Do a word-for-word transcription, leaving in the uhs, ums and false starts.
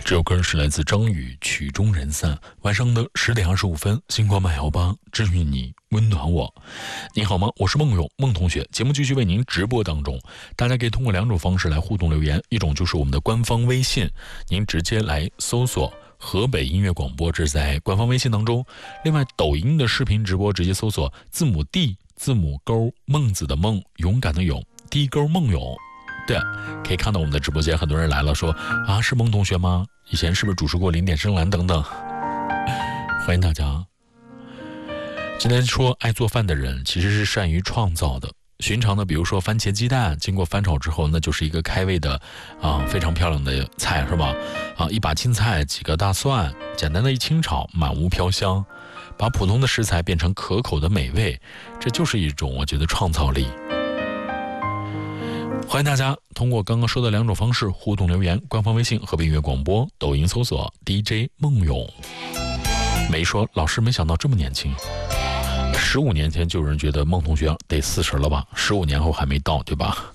这首歌是来自张宇，曲终人散。晚上的十点二十五分，星光漫游吧，治愈你，温暖我。你好吗？我是梦勇，梦同学。节目继续为您直播当中，大家可以通过两种方式来互动留言，一种就是我们的官方微信，您直接来搜索河北音乐广播，这是在官方微信当中。另外，抖音的视频直播直接搜索字母 D 字母勾孟子的孟，勇敢的勇， D 勾孟勇。对，可以看到我们的直播间很多人来了，说啊，是孟同学吗？以前是不是主持过零点深蓝等等？欢迎大家。今天说爱做饭的人其实是善于创造的。寻常的比如说番茄鸡蛋经过翻炒之后，那就是一个开胃的啊非常漂亮的菜，是吧？啊，一把青菜，几个大蒜，简单的一清炒，满屋飘香，把普通的食材变成可口的美味，这就是一种我觉得创造力。欢迎大家通过刚刚说的两种方式互动留言，官方微信河北音乐广播，抖音搜索 D J 孟勇。没说老师没想到这么年轻，十五年前就有人觉得孟同学得四十了吧，十五年后还没到，对吧？